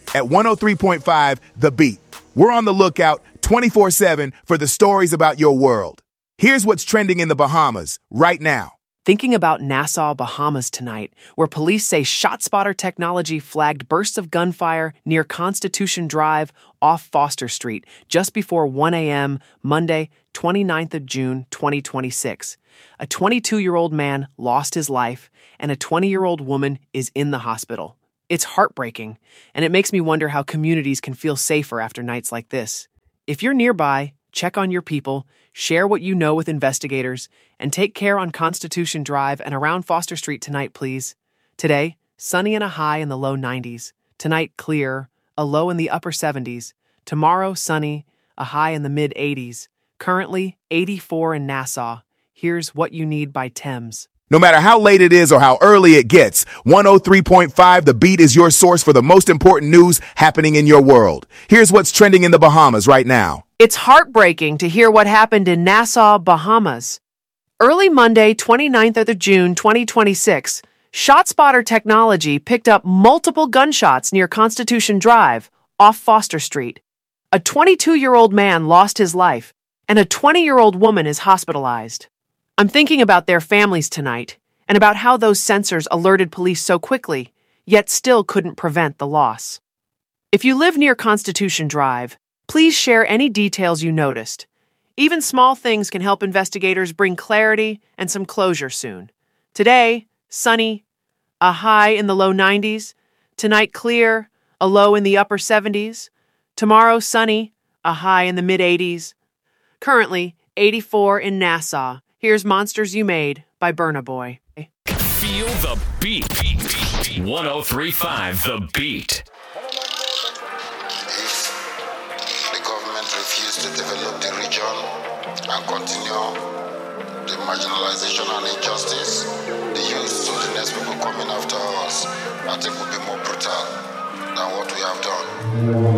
at 103.5 The Beat. We're on the lookout 24/7 for the stories about your world. Here's what's trending in the Bahamas right now. Thinking about Nassau, Bahamas tonight, where police say ShotSpotter technology flagged bursts of gunfire near Constitution Drive off Foster Street just before 1 a.m. Monday, 29th of June, 2026. A 22-year-old man lost his life, and a 20-year-old woman is in the hospital. It's heartbreaking, and it makes me wonder how communities can feel safer after nights like this. If you're nearby, check on your people, share what you know with investigators, and take care on Constitution Drive and around Foster Street tonight, please. Today, sunny and a high in the low 90s. Tonight, clear, a low in the upper 70s. Tomorrow, sunny, a high in the mid 80s. Currently, 84 in Nassau. Here's What You Need by Thames. No matter how late it is or how early it gets, 103.5 The Beat is your source for the most important news happening in your world. Here's what's trending in the Bahamas right now. It's heartbreaking to hear what happened in Nassau, Bahamas. Early Monday, 29th of June, 2026, ShotSpotter technology picked up multiple gunshots near Constitution Drive, off Foster Street. A 22-year-old man lost his life, and a 20-year-old woman is hospitalized. I'm thinking about their families tonight, and about how those sensors alerted police so quickly, yet still couldn't prevent the loss. If you live near Constitution Drive, please share any details you noticed. Even small things can help investigators bring clarity and some closure soon. Today, sunny, a high in the low 90s. Tonight, clear, a low in the upper 70s. Tomorrow, sunny, a high in the mid 80s. Currently, 84 in Nassau. Here's Monsters You Made by Burna Boy. Feel the beat. 103.5 The Beat. If the government refused to develop the region and continue the marginalization and injustice, the youth, so the next people coming after us, I think will be more brutal than what we have done.